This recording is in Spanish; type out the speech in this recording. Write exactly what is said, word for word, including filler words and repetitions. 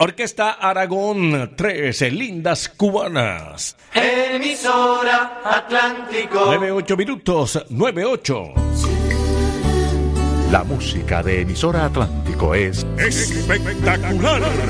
Orquesta Aragón, trece lindas cubanas. Emisora Atlántico. nueve ocho minutos, nueve ocho. La música de Emisora Atlántico es espectacular.